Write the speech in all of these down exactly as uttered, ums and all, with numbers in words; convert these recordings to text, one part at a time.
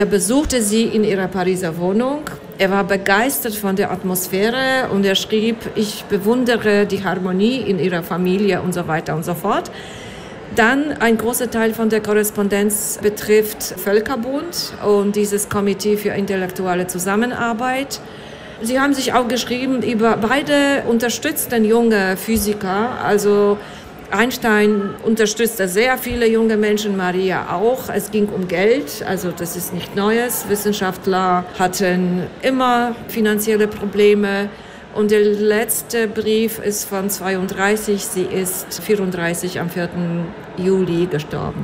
Er besuchte sie in ihrer Pariser Wohnung. Er war begeistert von der Atmosphäre und er schrieb, ich bewundere die Harmonie in ihrer Familie und so weiter und so fort. Dann ein großer Teil von der Korrespondenz betrifft Völkerbund und dieses Komitee für intellektuelle Zusammenarbeit. Sie haben sich auch geschrieben über beide unterstützten junge Physiker, also Einstein unterstützte sehr viele junge Menschen, Maria auch. Es ging um Geld, also das ist nicht Neues. Wissenschaftler hatten immer finanzielle Probleme. Und der letzte Brief ist von zweiunddreißig, sie ist vierunddreißig am vierten Juli gestorben.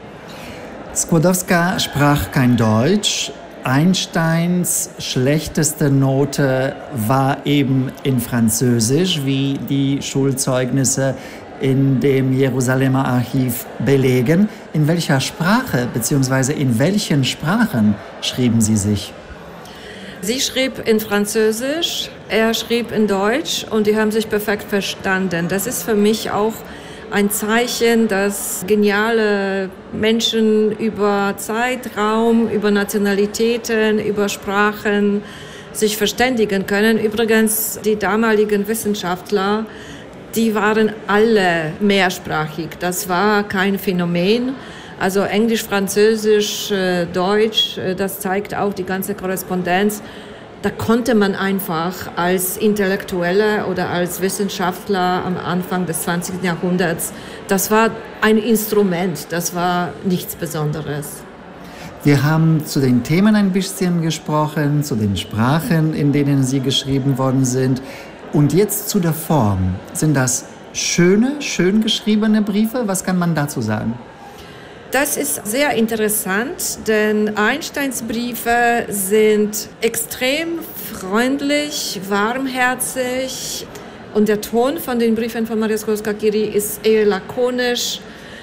Skłodowska sprach kein Deutsch. Einsteins schlechteste Note war eben in Französisch, wie die Schulzeugnisse in dem Jerusalemer Archiv belegen. In welcher Sprache bzw. in welchen Sprachen schrieben Sie sich? Sie schrieb in Französisch, er schrieb in Deutsch und die haben sich perfekt verstanden. Das ist für mich auch ein Zeichen, dass geniale Menschen über Zeitraum, über Nationalitäten, über Sprachen sich verständigen können. Übrigens, die damaligen Wissenschaftler, die waren alle mehrsprachig. Das war kein Phänomen. Also Englisch, Französisch, Deutsch, das zeigt auch die ganze Korrespondenz. Da konnte man einfach als Intellektueller oder als Wissenschaftler am Anfang des zwanzigsten Jahrhunderts, das war ein Instrument, das war nichts Besonderes. Wir haben zu den Themen ein bisschen gesprochen, zu den Sprachen, in denen sie geschrieben worden sind. Und jetzt zu der Form. Sind das schöne, schön geschriebene Briefe? Was kann man dazu sagen? Das ist sehr interessant, denn Einsteins Briefe sind extrem freundlich, warmherzig und der Ton von den Briefen von Maria Skłodowska-Curie ist eher lakonisch.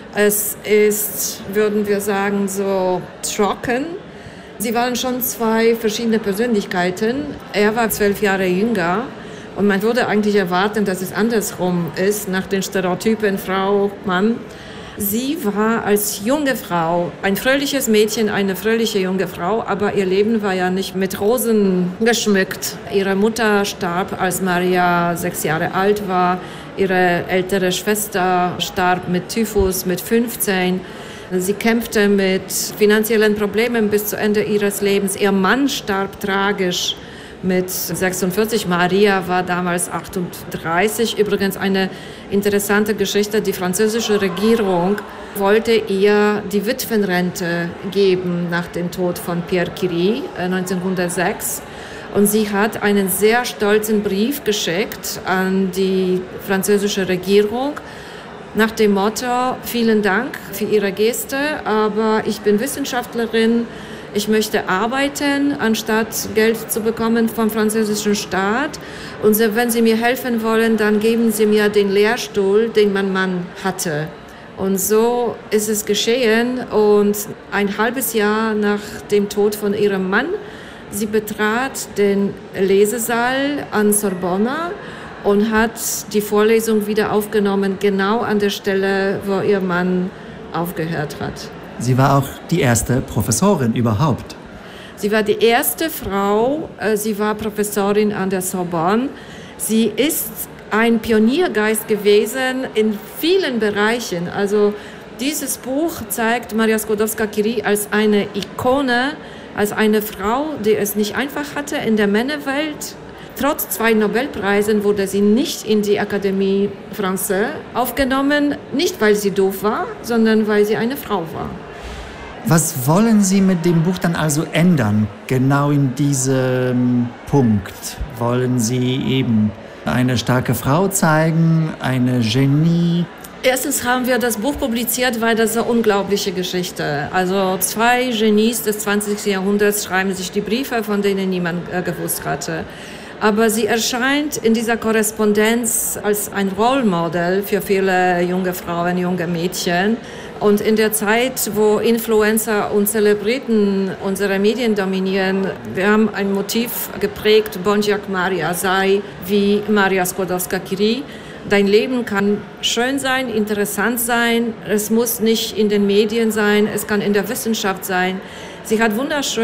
Es ist, würden wir sagen, so trocken. Sie waren schon zwei verschiedene Persönlichkeiten. Er war zwölf Jahre jünger. Und man würde eigentlich erwarten, dass es andersrum ist, nach den Stereotypen Frau, Mann. Sie war als junge Frau ein fröhliches Mädchen, eine fröhliche junge Frau, aber ihr Leben war ja nicht mit Rosen geschmückt. Ihre Mutter starb, als Maria sechs Jahre alt war. Ihre ältere Schwester starb mit Typhus mit fünfzehn. Sie kämpfte mit finanziellen Problemen bis zu Ende ihres Lebens. Ihr Mann starb tragisch mit sechsundvierzig. Maria war damals achtunddreißig. Übrigens eine interessante Geschichte. Die französische Regierung wollte ihr die Witwenrente geben nach dem Tod von Pierre Curie neunzehnhundertsechs. Und sie hat einen sehr stolzen Brief geschickt an die französische Regierung nach dem Motto, vielen Dank für Ihre Geste, aber ich bin Wissenschaftlerin, ich möchte arbeiten, anstatt Geld zu bekommen vom französischen Staat. Und wenn Sie mir helfen wollen, dann geben Sie mir den Lehrstuhl, den mein Mann hatte. Und so ist es geschehen. Und ein halbes Jahr nach dem Tod von ihrem Mann, sie betrat den Lesesaal an Sorbonne und hat die Vorlesung wieder aufgenommen, genau an der Stelle, wo ihr Mann aufgehört hat. Sie war auch die erste Professorin überhaupt. Sie war die erste Frau, sie war Professorin an der Sorbonne. Sie ist ein Pioniergeist gewesen in vielen Bereichen. Also dieses Buch zeigt Maria Skłodowska-Curie als eine Ikone, als eine Frau, die es nicht einfach hatte in der Männerwelt. Trotz zwei Nobelpreisen wurde sie nicht in die Académie Française aufgenommen, nicht weil sie doof war, sondern weil sie eine Frau war. Was wollen Sie mit dem Buch dann also ändern, genau in diesem Punkt? Wollen Sie eben eine starke Frau zeigen, eine Genie? Erstens haben wir das Buch publiziert, weil das eine unglaubliche Geschichte. Also zwei Genies des zwanzigsten Jahrhunderts schreiben sich die Briefe, von denen niemand äh, gewusst hatte. Aber sie erscheint in dieser Korrespondenz als ein Rollmodell für viele junge Frauen, junge Mädchen. Und in der Zeit, wo Influencer und Zelebriten unsere Medien dominieren, wir haben ein Motiv geprägt, Bądź jak Maria, sei wie Maria Skłodowska-Curie. Dein Leben kann schön sein, interessant sein, es muss nicht in den Medien sein, es kann in der Wissenschaft sein. Sie hat wunderschön